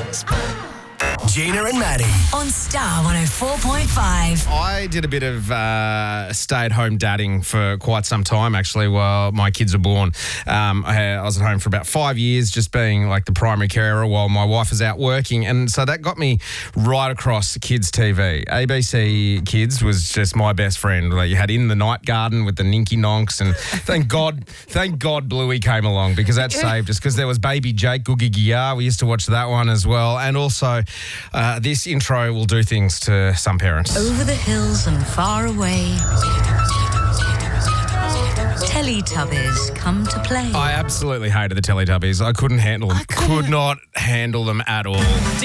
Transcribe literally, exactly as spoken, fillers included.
Gina and Maddie. On Star one oh four point five. I did a bit of uh, stay-at-home dadding for quite some time, actually, while my kids were born. Um, I, I was at home for about five years, just being like the primary carer while my wife was out working. And so that got me right across kids' T V. A B C Kids was just my best friend. Like, you had In the Night Garden with the Ninky Nonks, and thank God, thank God Bluey came along, because that saved us, because there was Baby Jake Googie Gia. We used to watch that one as well. And also, uh, this intro will do things to some parents. Over the hills and far away, Teletubbies come to play. I absolutely hated the Teletubbies. I couldn't handle them. I couldn't- Could not handle them at all.